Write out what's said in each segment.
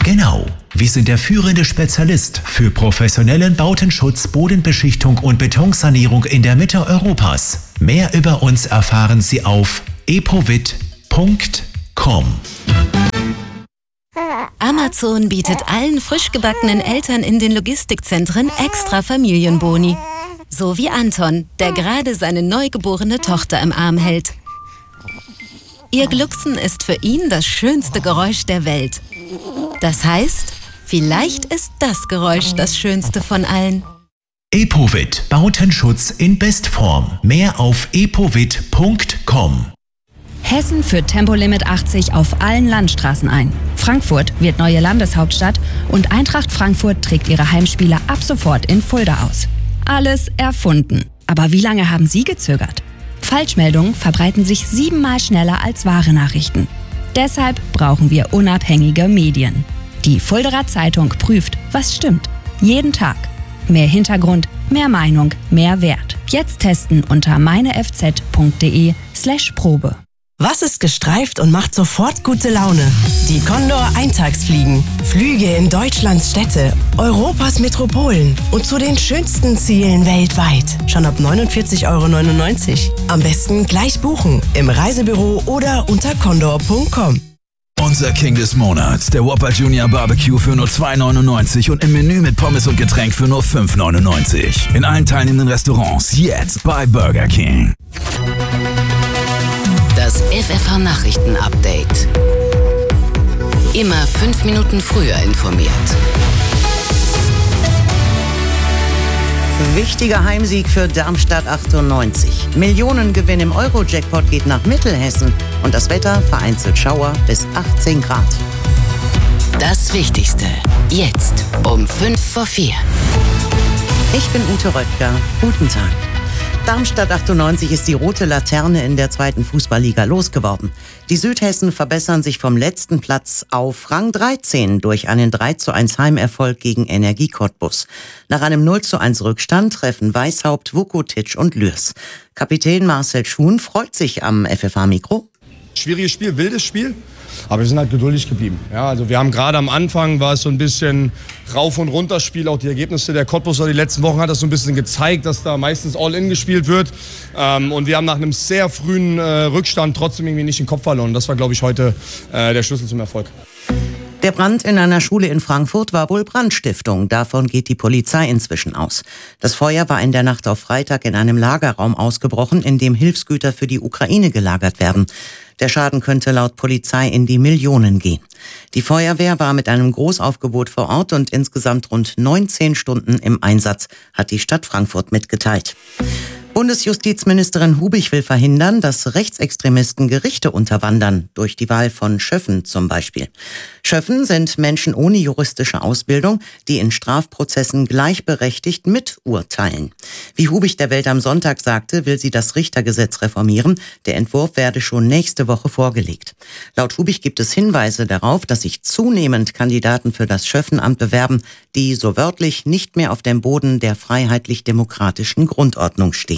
Genau, wir sind der führende Spezialist für professionellen Bautenschutz, Bodenbeschichtung und Betonsanierung in der Mitte Europas. Mehr über uns erfahren Sie auf epowit.com. Amazon bietet allen frisch gebackenen Eltern in den Logistikzentren extra Familienboni. So wie Anton, der gerade seine neugeborene Tochter im Arm hält. Ihr Glucksen ist für ihn das schönste Geräusch der Welt. Das heißt, vielleicht ist das Geräusch das schönste von allen. Epowit, Bautenschutz in Bestform. Mehr auf epowit.com. Hessen führt Tempolimit 80 auf allen Landstraßen ein. Frankfurt wird neue Landeshauptstadt und Eintracht Frankfurt trägt ihre Heimspiele ab sofort in Fulda aus. Alles erfunden. Aber wie lange haben Sie gezögert? Falschmeldungen verbreiten sich 7-mal schneller als wahre Nachrichten. Deshalb brauchen wir unabhängige Medien. Die Fuldaer Zeitung prüft, was stimmt. Jeden Tag. Mehr Hintergrund, mehr Meinung, mehr Wert. Jetzt testen unter meinefz.de/Probe. Was ist gestreift und macht sofort gute Laune? Die Condor Eintagsfliegen. Flüge in Deutschlands Städte, Europas Metropolen und zu den schönsten Zielen weltweit. Schon ab 49,99 €. Am besten gleich buchen, im Reisebüro oder unter condor.com. Unser King des Monats, der Whopper Junior Barbecue für nur 2,99 und im Menü mit Pommes und Getränk für nur 5,99. In allen teilnehmenden Restaurants jetzt bei Burger King. Das FFH-Nachrichten-Update. Immer 5 Minuten früher informiert. Wichtiger Heimsieg für Darmstadt 98. Millionengewinn im Euro-Jackpot geht nach Mittelhessen. Und das Wetter vereinzelt Schauer bis 18 Grad. Das Wichtigste. Jetzt um 3:55. Ich bin Ute Röttger. Guten Tag. Darmstadt 98 ist die rote Laterne in der 2. Fußballliga losgeworden. Die Südhessen verbessern sich vom letzten Platz auf Rang 13 durch einen 3:1 Heimerfolg gegen Energie Cottbus. Nach einem 0:1 Rückstand treffen Weishaupt, Vukotic und Lürs. Kapitän Marcel Schuhn freut sich am FFH-Mikro. Schwieriges Spiel, wildes Spiel, aber wir sind halt geduldig geblieben. Ja, also wir haben gerade am Anfang, war es so ein bisschen Rauf- und Runterspiel, auch die Ergebnisse der Cottbuser die letzten Wochen hat das so ein bisschen gezeigt, dass da meistens All-In gespielt wird. Und wir haben nach einem sehr frühen Rückstand trotzdem irgendwie nicht den Kopf verloren. Das war, glaube ich, heute der Schlüssel zum Erfolg. Der Brand in einer Schule in Frankfurt war wohl Brandstiftung. Davon geht die Polizei inzwischen aus. Das Feuer war in der Nacht auf Freitag in einem Lagerraum ausgebrochen, in dem Hilfsgüter für die Ukraine gelagert werden. Der Schaden könnte laut Polizei in die Millionen gehen. Die Feuerwehr war mit einem Großaufgebot vor Ort und insgesamt rund 19 Stunden im Einsatz, hat die Stadt Frankfurt mitgeteilt. Bundesjustizministerin Hubich will verhindern, dass Rechtsextremisten Gerichte unterwandern, durch die Wahl von Schöffen zum Beispiel. Schöffen sind Menschen ohne juristische Ausbildung, die in Strafprozessen gleichberechtigt miturteilen. Wie Hubich der Welt am Sonntag sagte, will sie das Richtergesetz reformieren. Der Entwurf werde schon nächste Woche vorgelegt. Laut Hubich gibt es Hinweise darauf, dass sich zunehmend Kandidaten für das Schöffenamt bewerben, die so wörtlich nicht mehr auf dem Boden der freiheitlich-demokratischen Grundordnung stehen.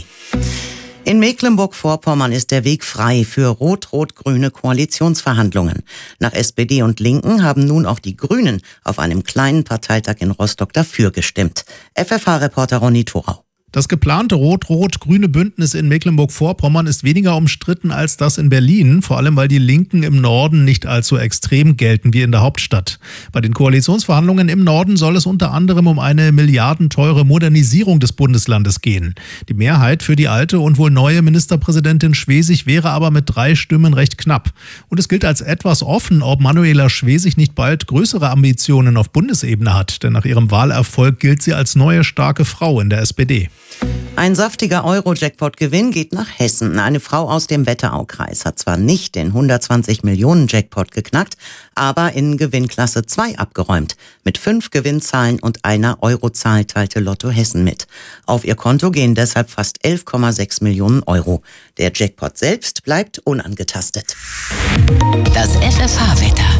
In Mecklenburg-Vorpommern ist der Weg frei für rot-rot-grüne Koalitionsverhandlungen. Nach SPD und Linken haben nun auch die Grünen auf einem kleinen Parteitag in Rostock dafür gestimmt. FFH-Reporter Ronny Thorau. Das geplante rot-rot-grüne Bündnis in Mecklenburg-Vorpommern ist weniger umstritten als das in Berlin, vor allem weil die Linken im Norden nicht allzu extrem gelten wie in der Hauptstadt. Bei den Koalitionsverhandlungen im Norden soll es unter anderem um eine milliardenteure Modernisierung des Bundeslandes gehen. Die Mehrheit für die alte und wohl neue Ministerpräsidentin Schwesig wäre aber mit 3 Stimmen recht knapp. Und es gilt als etwas offen, ob Manuela Schwesig nicht bald größere Ambitionen auf Bundesebene hat, denn nach ihrem Wahlerfolg gilt sie als neue starke Frau in der SPD. Ein saftiger Euro-Jackpot-Gewinn geht nach Hessen. Eine Frau aus dem Wetteraukreis hat zwar nicht den 120-Millionen-Jackpot geknackt, aber in Gewinnklasse 2 abgeräumt. Mit 5 Gewinnzahlen und einer Eurozahl teilte Lotto Hessen mit. Auf ihr Konto gehen deshalb fast 11,6 Millionen Euro. Der Jackpot selbst bleibt unangetastet. Das FFH-Wetter.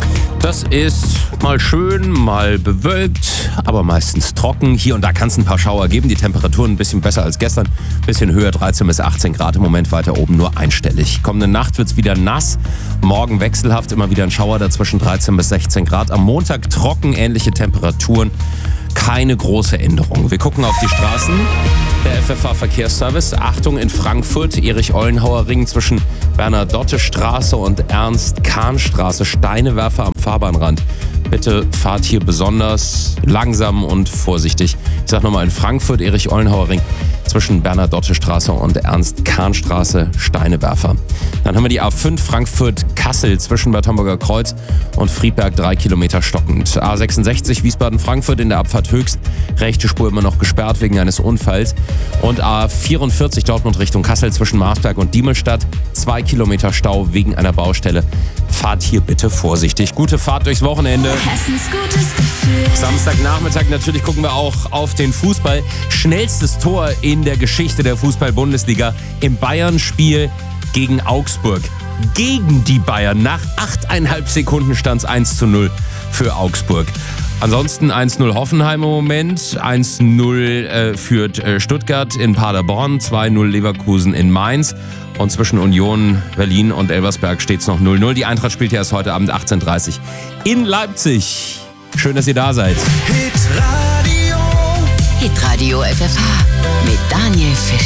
Das ist mal schön, mal bewölkt, aber meistens trocken. Hier und da kann es ein paar Schauer geben. Die Temperaturen ein bisschen besser als gestern. Bisschen höher, 13 bis 18 Grad. Im Moment weiter oben nur einstellig. Kommende Nacht wird es wieder nass. Morgen wechselhaft, immer wieder ein Schauer dazwischen 13 bis 16 Grad. Am Montag trocken, ähnliche Temperaturen. Keine große Änderung. Wir gucken auf die Straßen. Der FFH-Verkehrsservice. Achtung, in Frankfurt, Erich-Ollenhauer-Ring zwischen Bernadotte-Straße und Ernst-Kahn-Straße. Steinewerfer am Fahrbahnrand. Bitte fahrt hier besonders langsam und vorsichtig. Ich sag nochmal, in Frankfurt, Erich-Ollenhauer-Ring zwischen Bernadotte-Straße und Ernst-Kahn-Straße, Steinewerfer. Dann haben wir die A5 Frankfurt-Kassel zwischen Bad Homburger Kreuz und Friedberg, 3 Kilometer stockend. A66 Wiesbaden-Frankfurt in der Abfahrt Höchst, rechte Spur immer noch gesperrt wegen eines Unfalls. Und A44 Dortmund Richtung Kassel zwischen Marsberg und Diemelstadt, 2 Kilometer Stau wegen einer Baustelle. Fahrt hier bitte vorsichtig. Gute Fahrt durchs Wochenende. Hessens gutes Gefühl. Samstagnachmittag natürlich gucken wir auch auf den Fußball. Schnellstes Tor in der Geschichte der Fußball-Bundesliga im Bayern-Spiel gegen Augsburg. Gegen die Bayern. Nach 8,5 Sekunden stand es 1:0 für Augsburg. Ansonsten 1:0 Hoffenheim im Moment, 1:0 führt Stuttgart in Paderborn, 2:0 Leverkusen in Mainz. Und zwischen Union Berlin und Elversberg steht es noch 0:0. Die Eintracht spielt ja erst heute Abend 18:30 in Leipzig. Schön, dass ihr da seid. Hitradio FFH mit Daniel Fischer.